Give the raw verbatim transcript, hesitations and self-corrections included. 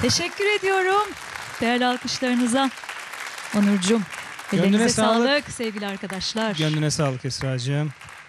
Teşekkür ediyorum değerli alkışlarınıza. Onurcuğum, ellerinize sağlık. sağlık sevgili arkadaşlar. Gönlüne sağlık Esra'cığım.